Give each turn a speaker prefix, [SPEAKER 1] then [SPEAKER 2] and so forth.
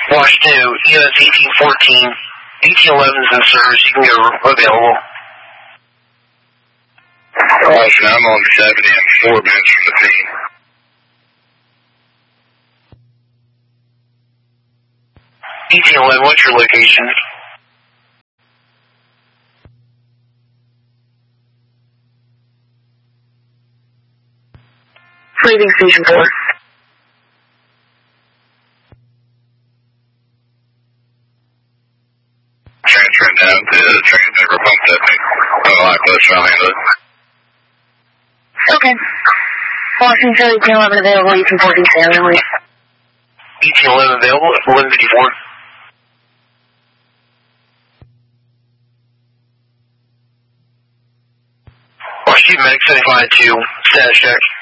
[SPEAKER 1] Wash 2, EMS 1814. 1811 is in service. You can go available.
[SPEAKER 2] Wash, I'm on 70 and 4 minutes from the scene.
[SPEAKER 1] ET11, what's your location?
[SPEAKER 3] Leaving Station 4.
[SPEAKER 2] Transferring down to transmitter pump setting. Lock close, I'll handle it.
[SPEAKER 3] Okay. Washington Charlie 1011 available, ET 14 standing with.
[SPEAKER 1] ET11 available, 1154. Wash 2, Medic 75-2, status check.